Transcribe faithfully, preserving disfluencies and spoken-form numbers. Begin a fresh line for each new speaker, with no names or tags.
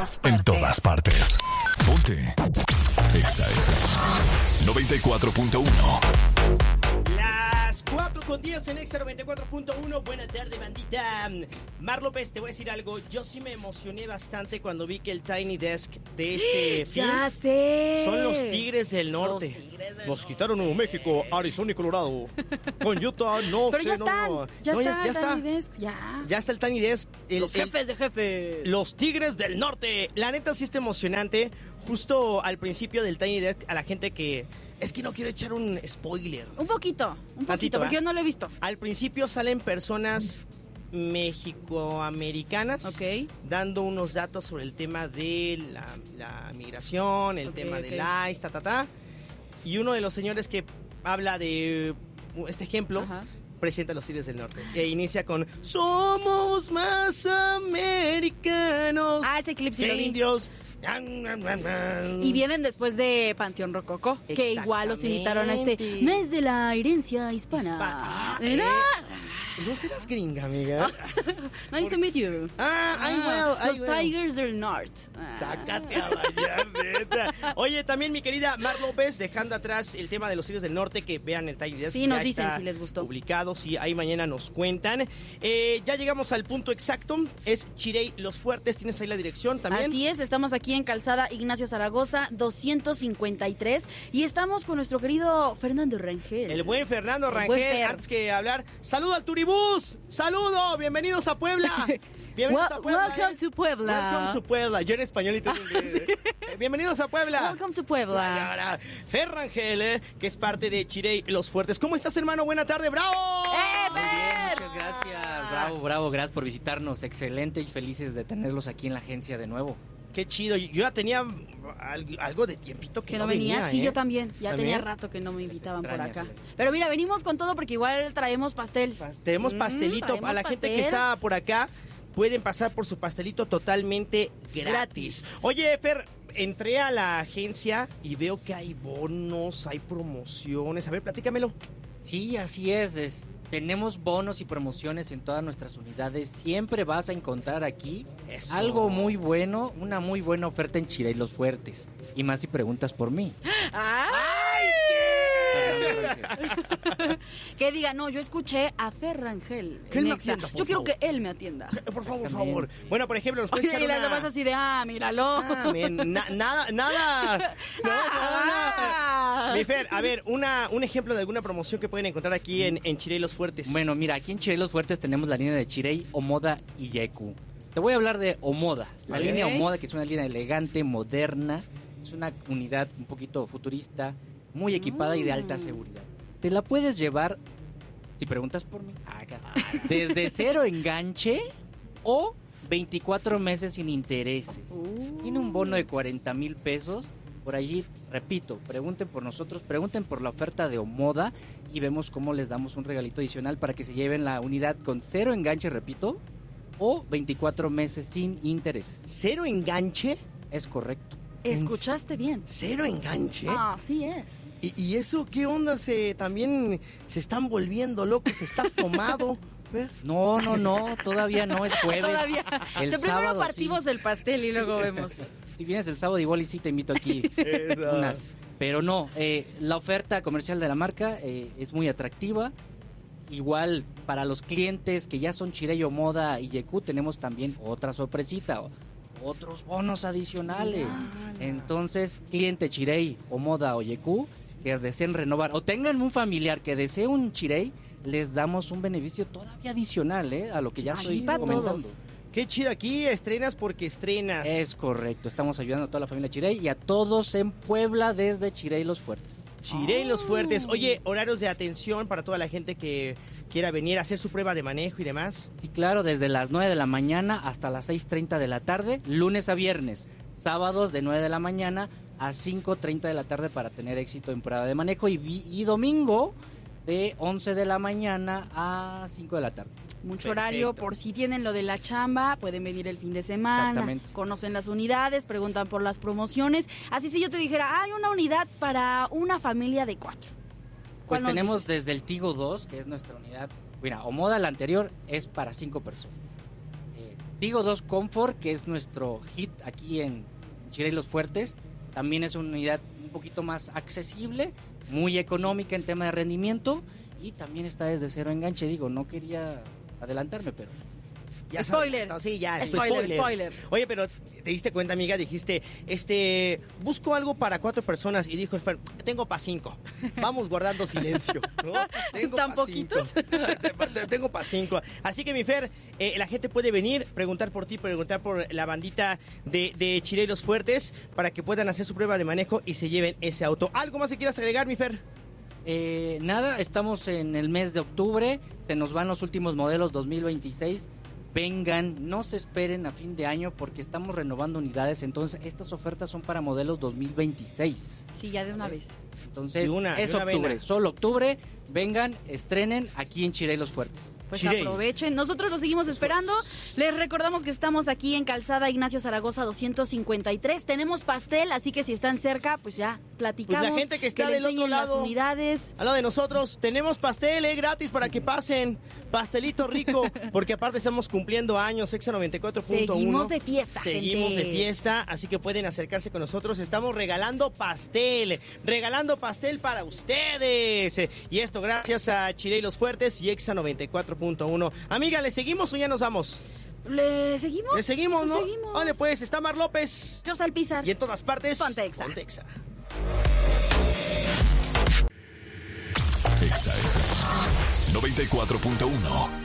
todas partes. En todas partes. Ponte Exa F M noventa y cuatro punto uno.
Las cuatro con diez en Exa noventa y cuatro punto uno. Buenas tardes, bandita. Mar López, te voy a decir algo. Yo sí me emocioné bastante cuando vi que el Tiny Desk de este film
¡Ya sé!
son los Tigres del Norte.
Los Tigres del
Nos
Norte.
quitaron Nuevo México, Arizona y Colorado. Con Utah, no
Pero
sé,
ya
no,
están,
no.
ya,
No,
está,
ya está.
Tiny Desk, ya.
Ya está el Tiny Desk. El,
Los
el-
jefes de jefes.
Los Tigres del Norte. La neta sí está emocionante. Justo al principio del Tiny Desk, a la gente que... Es que no quiero echar un spoiler.
Un poquito, un
Tantito,
poquito, porque
¿eh?
yo no lo he visto.
Al principio salen personas mexicoamericanas
Ok.
dando unos datos sobre el tema de la, la migración, el
Ok,
tema
ok.
del ICE, ta, ta, ta. Y uno de los señores que habla de este ejemplo...
Ajá.
presenta a los Tigres del Norte. E inicia con Somos más americanos
Ah, ese clip sí
que
lo vi.
indios.
Y vienen después de Panteón Rococó, que igual los invitaron a este mes de la herencia hispana.
Hispa- Ah,
¿Era?
eh, ¿No serás gringa, amiga?
Nice to meet you.
Ah, I will, I
Los
will.
Tigers del Norte. Ah.
Sácate a bailar, neta. Oye, también mi querida Mar López, dejando atrás el tema de los Tigres del Norte, que vean el Tiny Desk.
Sí, nos
ya
dicen
está
si les gustó.
Publicado, sí, ahí mañana nos cuentan. Eh, ya llegamos al punto exacto, es Chirey Los Fuertes, tienes ahí la dirección también.
Así es, estamos aquí en Calzada Ignacio Zaragoza, doscientos cincuenta y tres, y estamos con nuestro querido Fernando Rangel.
El buen Fernando
El
Rangel,
buen Fer.
antes que hablar, saludo al Turibús, saludo, bienvenidos a Puebla. Bienvenidos
Wel-
a Puebla.
welcome
eh.
to Puebla.
Welcome to Puebla. Yo en español y tú en inglés. Eh, Bienvenidos a Puebla.
Welcome to
Ay,
Puebla.
ahora, Fer Rangel, eh, que es parte de Chirey Los Fuertes. ¿Cómo estás, hermano? Buena tarde, bravo.
¡Eh,
Muy bien,
Fer!
muchas gracias. Bravo, bravo, gracias por visitarnos. Excelente y felices de tenerlos aquí en la agencia de nuevo.
Qué chido. Yo ya tenía al- algo de tiempito que,
Que no venía, sí,
¿eh?
yo también. Ya
¿También?
tenía rato que no me invitaban por
extraña,
acá.
se les-
Pero mira, venimos con todo porque igual traemos pastel.
Pas- Tenemos
Mm,
pastelito.
traemos
a la gente que
pastel.
está por acá, pueden pasar por su pastelito totalmente gratis.
Gratis.
Oye, Fer, entré a la agencia y veo que hay bonos, hay promociones. A ver, platícamelo.
Sí, así es. es- tenemos bonos y promociones en todas nuestras unidades. Siempre vas a encontrar aquí
Eso.
algo muy bueno, una muy buena oferta en Chirey Los Fuertes. Y más si preguntas por mí.
¡Ay!
Fernando Rangel.
Que diga, no, yo escuché a Fer Rangel.
Que él
en
me
Exa.
atienda, por
Yo quiero
favor.
que él me atienda.
Eh, Por favor, por
También.
favor. Bueno, por ejemplo, nos puedes
Oye,
echar
y las
una-
demás así de, ah, míralo.
Ah, men, na- nada, nada. No, nada.
Ah.
Mi Fer, a ver, una, un ejemplo de alguna promoción que pueden encontrar aquí en, en Chirey Los Fuertes.
Bueno, mira, aquí en Chirey Los Fuertes tenemos la línea de Chirey, Omoda y Yeku. Te voy a hablar de Omoda. La
Vale.
línea Omoda, que es una línea elegante, moderna. Es una unidad un poquito futurista, muy equipada y de alta
Mm.
seguridad. Te la puedes llevar, si preguntas por mí, acá, desde cero enganche o veinticuatro meses sin intereses.
Uh.
Tiene un bono de cuarenta mil pesos. Por allí, repito, pregunten por nosotros, pregunten por la oferta de Omoda y vemos cómo les damos un regalito adicional para que se lleven la unidad con cero enganche, repito, o veinticuatro meses sin intereses.
¿Cero enganche?
Es correcto.
Escuchaste bien.
¿Cero enganche?
Así es.
¿Y, y eso qué onda? Se también se están volviendo locos, estás tomado. Fer?
No, no, no, todavía no es jueves.
Todavía.
El
O sea, primero
sábado
partimos
sí.
el pastel y luego vemos.
Si vienes el sábado igual y sí te invito aquí
Eso.
unas. Pero no, eh, la oferta comercial de la marca eh, es muy atractiva. Igual para los clientes que ya son Chirey, Omoda y Yeku tenemos también otra sorpresita, o- otros bonos adicionales. Entonces, cliente Chirey, Omoda o Yeku que deseen renovar o tengan un familiar que desee un Chirey, les damos un beneficio todavía adicional, ¿eh? A lo que ya
Aquí
estoy
pa'
comentando.
todos.
Qué chido, aquí estrenas porque estrenas.
Es correcto, estamos ayudando a toda la familia Chirey y a todos en Puebla desde Chirey Los Fuertes.
Chirey Los
Oh.
Fuertes. Oye, horarios de atención para toda la gente que quiera venir a hacer su prueba de manejo y demás.
Sí, claro, desde las nueve de la mañana hasta las seis treinta de la tarde, lunes a viernes, sábados de nueve de la mañana a cinco treinta de la tarde para tener éxito en prueba de manejo y, vi- y domingo de once de la mañana a cinco de la tarde.
Mucho
Perfecto.
horario, por si tienen lo de la chamba, pueden venir el fin de semana,
Exactamente.
conocen las unidades, preguntan por las promociones. Así si yo te dijera, hay una unidad para una familia de cuatro.
Pues
¿Cuál nos
tenemos
dices?
desde el Tigo dos, que es nuestra unidad. Mira, Omoda la anterior es para cinco personas. Eh, Digo dos Comfort, que es nuestro hit aquí en Chirey Los Fuertes. También es una unidad un poquito más accesible, muy económica en tema de rendimiento y también está desde cero enganche. Digo, no quería adelantarme, pero...
Ya
spoiler.
Sabes, sí, ya,
spoiler,
spoiler.
spoiler.
Oye, pero te diste cuenta, amiga, dijiste, este, busco algo para cuatro personas y dijo el Fer, tengo para cinco. Vamos guardando silencio, ¿no? Tengo
¿Tan
pa'
poquitos?
cinco. Tengo para cinco. Así que, mi Fer, eh, la gente puede venir, preguntar por ti, preguntar por la bandita de, de Chirey Los Fuertes para que puedan hacer su prueba de manejo y se lleven ese auto. ¿Algo más que quieras agregar, mi Fer?
Eh, nada, estamos en el mes de octubre, se nos van los últimos modelos dos mil veintiséis. Vengan, no se esperen a fin de año porque estamos renovando unidades, entonces estas ofertas son para modelos dos mil veintiséis.
Sí, ya de una vez.
Entonces,
una,
es octubre, vena. Solo octubre, vengan, estrenen aquí en Chirey Los Fuertes.
Pues
Chirey.
Aprovechen. Nosotros los seguimos esperando. Les recordamos que estamos aquí en Calzada Ignacio Zaragoza doscientos cincuenta y tres. Tenemos pastel, así que si están cerca, pues ya platicamos.
Pues la gente que está
que
del otro lado,
las unidades.
al lado de nosotros, tenemos pastel, eh, gratis para que pasen. Pastelito rico, porque aparte estamos cumpliendo años, Exa noventa y cuatro punto uno.
Seguimos de fiesta,
Seguimos
gente.
de fiesta, así que pueden acercarse con nosotros. Estamos regalando pastel, regalando pastel para ustedes. Y esto gracias a Chirey Los Fuertes y Exa noventa y cuatro punto uno. Amiga, ¿le seguimos o ya nos vamos?
¿Le seguimos?
Le seguimos, ¿no?
seguimos.
Vale, pues, está Mar López.
Yo Salpizar.
Y en todas partes,
Ponte Exa.
Ponte Exa.
Exa F M noventa y cuatro punto uno.